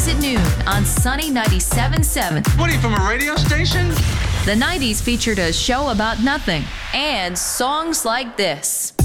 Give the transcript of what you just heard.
Weekdays at noon on Sunny 97.7. What are you, from a radio station? The 90s featured a show about nothing and songs like this.